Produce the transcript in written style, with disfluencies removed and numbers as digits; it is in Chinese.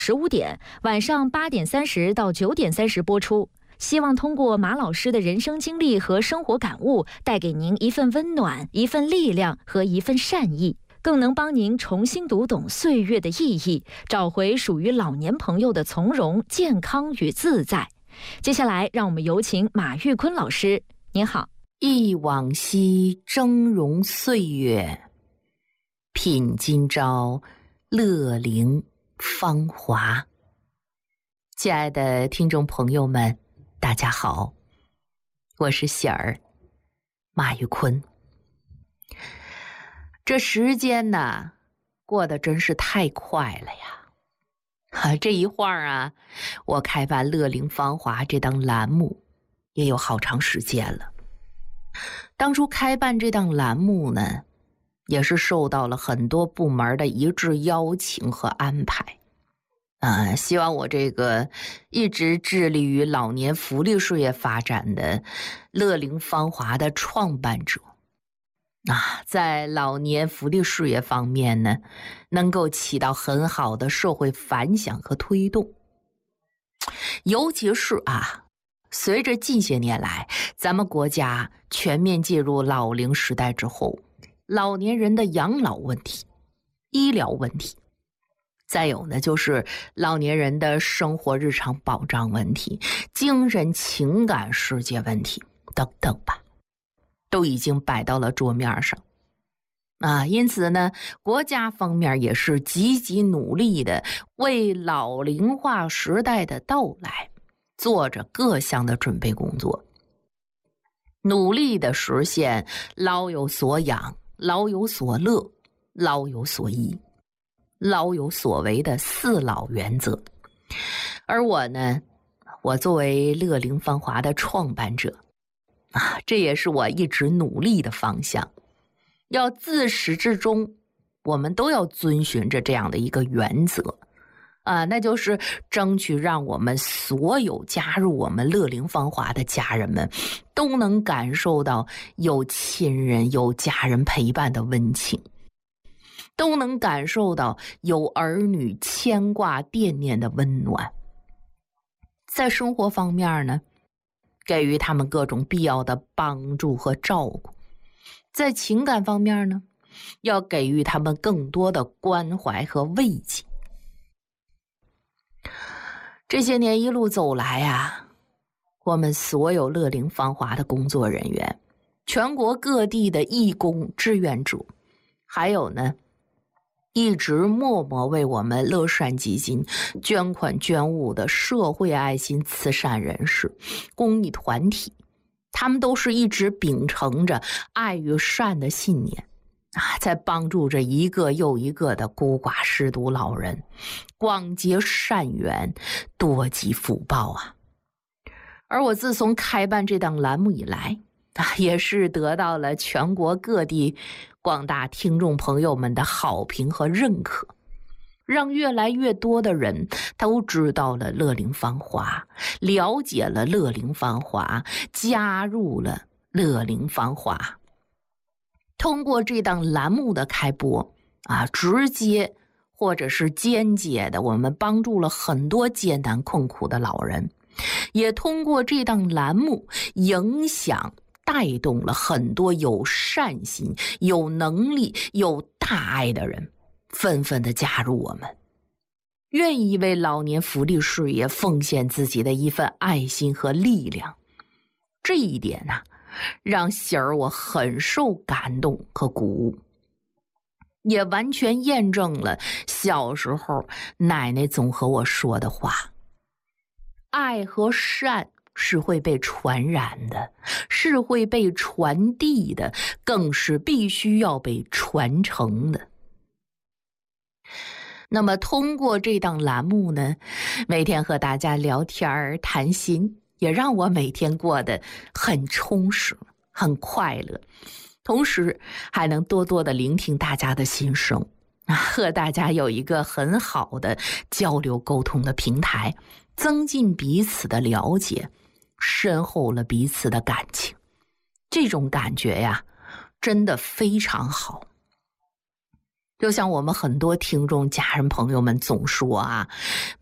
15点，晚上8点30到9点30播出。希望通过马老师的人生经历和生活感悟，带给您一份温暖、一份力量和一份善意，更能帮您重新读懂岁月的意义，找回属于老年朋友的从容、健康与自在。接下来，让我们有请马玉坤老师。您好。 忆往昔峥嵘岁月，品今朝乐龄芳华。亲爱的听众朋友们，大家好，我是喜儿，马玉坤。这时间呢，过得真是太快了呀！这一会儿啊，我开办乐龄芳华这档栏目也有好长时间了。当初开办这档栏目呢，也是受到了很多部门的一致邀请和安排。希望我这个一直致力于老年福利事业发展的乐龄芳华的创办者在老年福利事业方面呢，能够起到很好的社会反响和推动。尤其是随着近些年来咱们国家全面进入老龄时代之后，老年人的养老问题、医疗问题，再有呢就是老年人的生活日常保障问题、精神情感世界问题等等吧，都已经摆到了桌面上因此呢，国家方面也是积极努力的为老龄化时代的到来做着各项的准备工作，努力的实现老有所养、老有所乐、老有所依、老有所为的4老原则。而我呢，我作为乐龄芳华的创办者这也是我一直努力的方向，要自始至终我们都要遵循着这样的一个原则那就是争取让我们所有加入我们乐龄芳华的家人们都能感受到有亲人、有家人陪伴的温情，都能感受到有儿女牵挂惦念的温暖。在生活方面呢，给予他们各种必要的帮助和照顾；在情感方面呢，要给予他们更多的关怀和慰藉。这些年一路走来我们所有乐龄芳华的工作人员、全国各地的义工志愿者，还有呢一直默默为我们乐善基金捐款捐物的社会爱心慈善人士、公益团体，他们都是一直秉承着爱与善的信念在帮助着一个又一个的孤寡失独老人广结善缘，多积福报而我自从开办这档栏目以来也是得到了全国各地广大听众朋友们的好评和认可，让越来越多的人都知道了乐龄芳华，了解了乐龄芳华，加入了乐龄芳华。通过这档栏目的开播直接或者是间接的，我们帮助了很多艰难困苦的老人，也通过这档栏目影响带动了很多有善心、有能力、有大爱的人纷纷的加入我们，愿意为老年福利事业奉献自己的一份爱心和力量。这一点让喜儿我很受感动和鼓舞，也完全验证了小时候奶奶总和我说的话：爱和善是会被传染的，是会被传递的，更是必须要被传承的。那么通过这档栏目呢，每天和大家聊天谈心，也让我每天过得很充实、很快乐，同时还能多多的聆听大家的心声和大家有一个很好的交流沟通的平台，增进彼此的了解，深厚了彼此的感情。这种感觉真的非常好。 就像我们很多听众、家人、朋友们总说啊，